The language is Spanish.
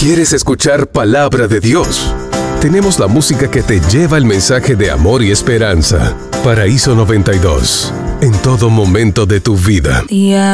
¿Quieres escuchar palabra de Dios? Tenemos la música que te lleva el mensaje de amor y esperanza. Paraíso 92. En todo momento de tu vida.